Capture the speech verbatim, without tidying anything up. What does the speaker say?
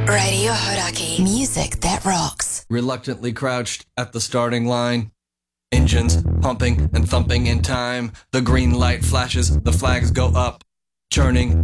Radio Horaki. Music that rocks. Reluctantly crouched at the starting line. Engines pumping and thumping in time. The green light flashes, the flags go up. Churning